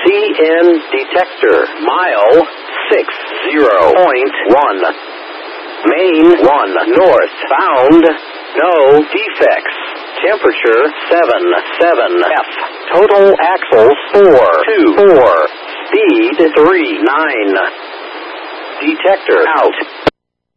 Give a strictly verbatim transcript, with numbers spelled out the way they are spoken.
N detector. Mile sixty point one. Main one north. Found no defects. Temperature seventy-seven F. Total axles four two four. Speed three nine. Detector out.